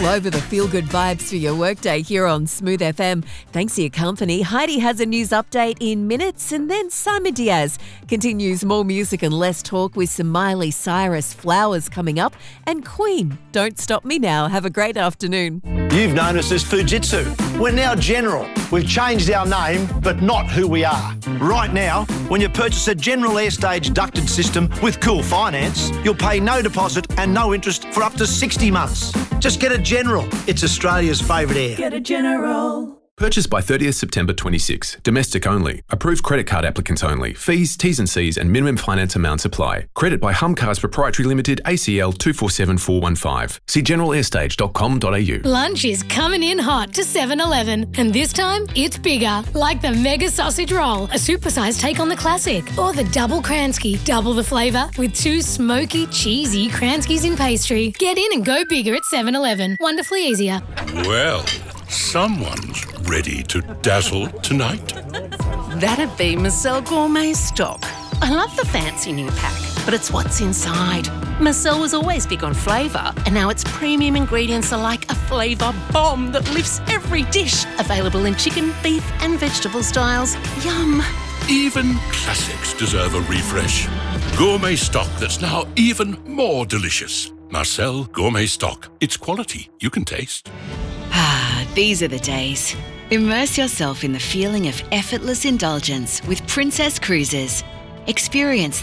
all over the feel-good vibes for your workday here on Smooth FM. Thanks for your company. Heidi has a news update in minutes, and then Simon Diaz continues more music and less talk with some Miley Cyrus Flowers coming up, and Queen, Don't Stop Me Now. Have a great afternoon. You've known us as Fujitsu. We're now General. We've changed our name, but not who we are. Right now, when you purchase a General Airstage ducted system with Cool Finance, you'll pay no deposit and no interest for up to 60 months. Just get a General. It's Australia's favourite air. Get a General. Purchased by 30th September 26. Domestic only. Approved credit card applicants only. Fees, T's and C's and minimum finance amounts apply. Credit by Humcars Proprietary Limited, ACL 247415. See generalairstage.com.au. Lunch is coming in hot to 7-Eleven, and this time it's bigger, like the Mega Sausage Roll, a supersized take on the classic, or the Double Kransky, double the flavour with 2 smoky, cheesy Kranskys in pastry. Get in and go bigger at 7-Eleven. Wonderfully easier. Well, someone's ready to dazzle tonight. That'd be Marcel Gourmet Stock. I love the fancy new pack, but it's what's inside. Marcel was always big on flavour, and now its premium ingredients are like a flavour bomb that lifts every dish. Available in chicken, beef and vegetable styles. Yum. Even classics deserve a refresh. Gourmet Stock that's now even more delicious. Marcel Gourmet Stock. It's quality you can taste. These are the days. Immerse yourself in the feeling of effortless indulgence with Princess Cruises. Experience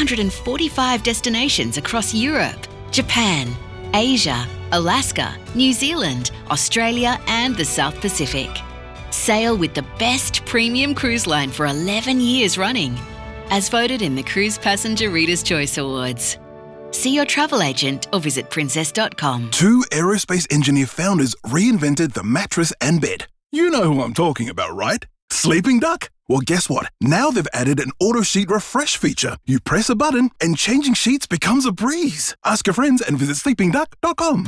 345 destinations across Europe, Japan, Asia, Alaska, New Zealand, Australia and the South Pacific. Sail with the best premium cruise line for 11 years running, as voted in the Cruise Passenger Reader's Choice Awards. See your travel agent or visit princess.com. 2 aerospace engineer founders reinvented the mattress and bed. You know who I'm talking about, right? Sleeping Duck? Well, guess what? Now they've added an auto sheet refresh feature. You press a button and changing sheets becomes a breeze. Ask your friends and visit sleepingduck.com.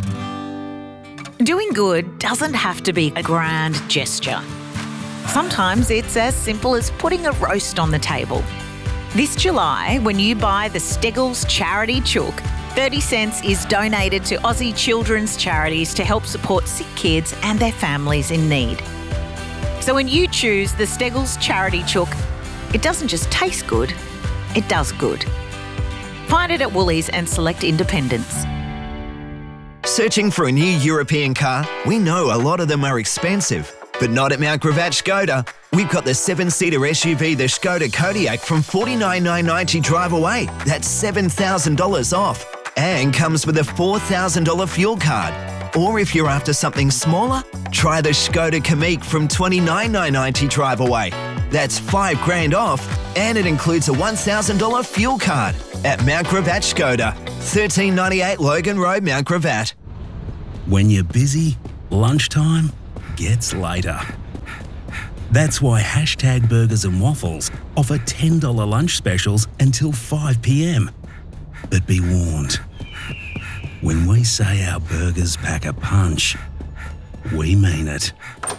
Doing good doesn't have to be a grand gesture. Sometimes it's as simple as putting a roast on the table. This July, when you buy the Steggles Charity Chook, 30 cents is donated to Aussie children's charities to help support sick kids and their families in need. So when you choose the Steggles Charity Chook, it doesn't just taste good, it does good. Find it at Woolies and select independents. Searching for a new European car? We know a lot of them are expensive, but not at Mount Gravatt Skoda. We've got the 7-seater SUV, the Skoda Kodiaq, from $49,990 drive away. That's $7,000 off. And comes with a $4,000 fuel card. Or if you're after something smaller, try the Skoda Kamiq from $29,990 drive away. That's $5,000 off, and it includes a $1,000 fuel card at Mount Gravatt Skoda, 1398 Logan Road, Mount Gravatt. When you're busy, lunchtime gets later. That's why Hashtag Burgers and Waffles offer $10 lunch specials until 5 p.m. But be warned, when we say our burgers pack a punch, we mean it.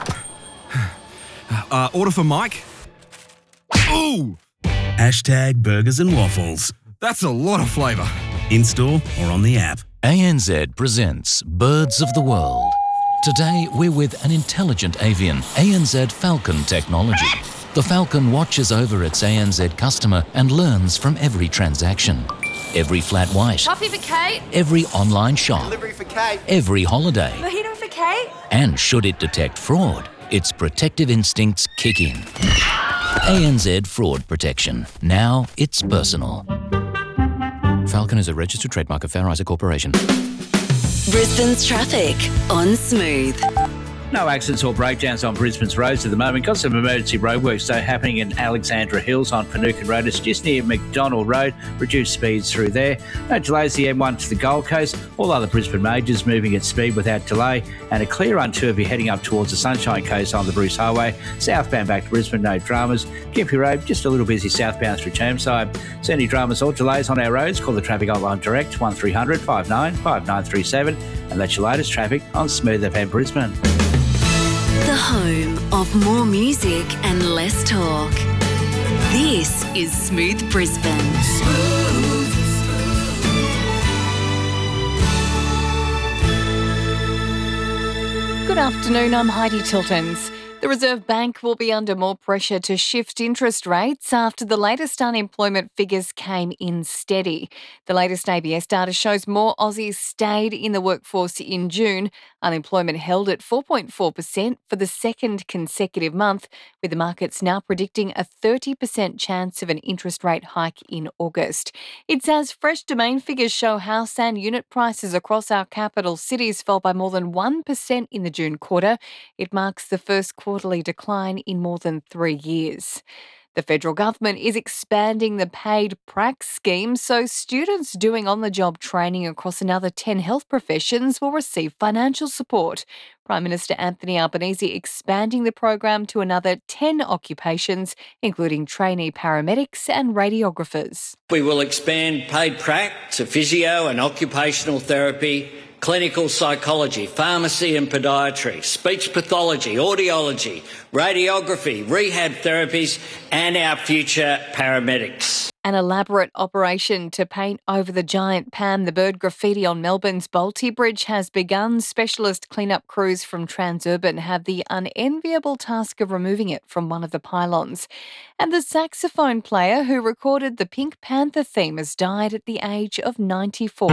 Order for Mike? Ooh! Hashtag Burgers and Waffles. That's a lot of flavour. In-store or on the app. ANZ presents Birds of the World. Today, we're with an intelligent avian, ANZ Falcon technology. The Falcon watches over its ANZ customer and learns from every transaction. Every flat white. Coffee for Kate. Every online shop. Delivery for Kate. Every holiday. Mojito for Kate. And should it detect fraud, its protective instincts kick in. ANZ Fraud Protection. Now it's personal. Falcon is a registered trademark of Fair Isaac Corporation. Brisbane's traffic on Smooth. No accidents or breakdowns on Brisbane's roads at the moment. Got some emergency roadworks though happening in Alexandra Hills on Finucane Road. It's just near McDonald Road. Reduced speeds through there. No delays the M1 to the Gold Coast. All other Brisbane majors moving at speed without delay. And a clear run too if you're heading up towards the Sunshine Coast on the Bruce Highway. Southbound back to Brisbane, no dramas. Gympie Road, just a little busy southbound through Chermside. So any dramas or delays on our roads, call the Traffic Hotline direct 1300 59 5937 and let your latest traffic on Smooth FM Brisbane. The home of more music and less talk. This is Smooth Brisbane. Good afternoon, I'm Heidi Tiltons. The Reserve Bank will be under more pressure to shift interest rates after the latest unemployment figures came in steady. The latest ABS data shows more Aussies stayed in the workforce in June. Unemployment held at 4.4% for the second consecutive month, with the markets now predicting a 30% chance of an interest rate hike in August. It's as fresh domain figures show house and unit prices across our capital cities fell by more than 1% in the June quarter. It marks the first quarterly decline in more than 3 years. The federal government is expanding the paid prac scheme, so students doing on-the-job training across another 10 health professions will receive financial support. Prime Minister Anthony Albanese expanding the program to another 10 occupations, including trainee paramedics and radiographers. We will expand paid prac to physio and occupational therapy, clinical psychology, pharmacy and podiatry, speech pathology, audiology, radiography, rehab therapies, and our future paramedics. An elaborate operation to paint over the giant Pam the Bird graffiti on Melbourne's Bolte Bridge has begun. Specialist cleanup crews from Transurban have the unenviable task of removing it from one of the pylons. And the saxophone player who recorded the Pink Panther theme has died at the age of 94.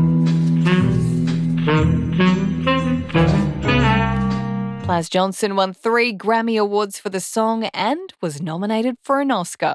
Plaz Johnson won 3 Grammy Awards for the song and was nominated for an Oscar.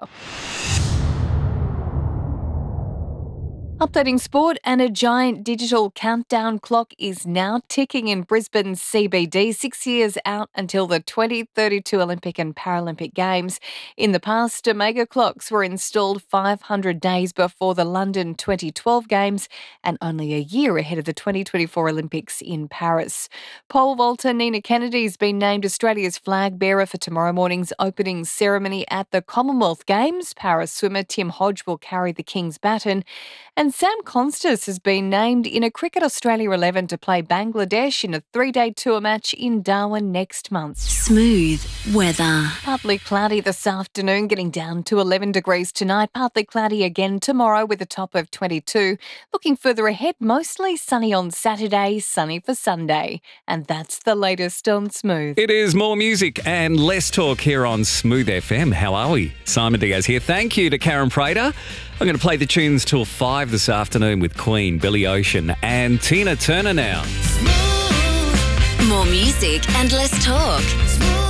Updating sport, and a giant digital countdown clock is now ticking in Brisbane's CBD, 6 years out until the 2032 Olympic and Paralympic Games. In the past, Omega clocks were installed 500 days before the London 2012 Games and only a year ahead of the 2024 Olympics in Paris. Pole vaulter Nina Kennedy has been named Australia's flag bearer for tomorrow morning's opening ceremony at the Commonwealth Games. Paris swimmer Tim Hodge will carry the King's baton. And Sam Constas has been named in a Cricket Australia 11 to play Bangladesh in a 3-day tour match in Darwin next month. Smooth weather. Partly cloudy this afternoon, getting down to 11 degrees tonight. Partly cloudy again tomorrow with a top of 22. Looking further ahead, mostly sunny on Saturday, sunny for Sunday. And that's the latest on Smooth. It is more music and less talk here on Smooth FM. How are we? Simon Diaz here. Thank you to Karen Prater. I'm going to play the tunes till 5 this afternoon with Queen, Billy Ocean and Tina Turner now. More music and less talk.